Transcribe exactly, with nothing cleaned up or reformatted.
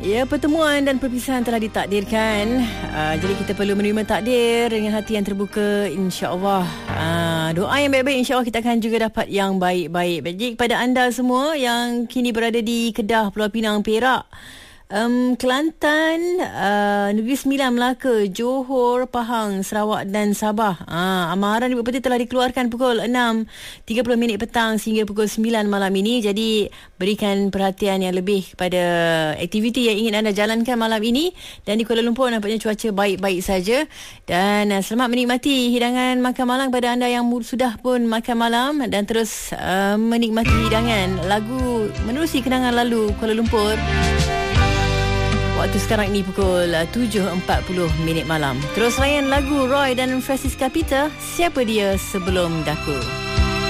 Ya, pertemuan dan perpisahan telah ditakdirkan. Uh, jadi kita perlu menerima takdir dengan hati yang terbuka, insya-Allah. Uh, doa yang baik-baik, insya-Allah kita akan juga dapat yang baik-baik. Jadi kepada anda semua yang kini berada di Kedah, Pulau Pinang, Perak, Um, Kelantan, uh, Negeri Sembilan, Melaka, Johor, Pahang, Sarawak dan Sabah. Uh, amaran Ibu Peti telah dikeluarkan pukul enam tiga puluh minit petang sehingga pukul sembilan malam ini. Jadi berikan perhatian yang lebih kepada aktiviti yang ingin anda jalankan malam ini. Dan di Kuala Lumpur nampaknya cuaca baik-baik saja. Dan uh, selamat menikmati hidangan makan malam kepada anda yang sudah pun makan malam. Dan terus uh, menikmati hidangan lagu menerusi kenangan lalu Kuala Lumpur. Waktu sekarang ini pukul tujuh empat puluh minit malam. Terus layan lagu Roy dan Francisca Peter, Siapa Dia Sebelum Daku.